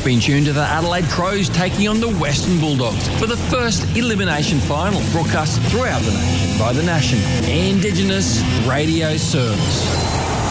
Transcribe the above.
You've been tuned to the Adelaide Crows taking on the Western Bulldogs for the first elimination final, broadcast throughout the nation by the National Indigenous Radio Service.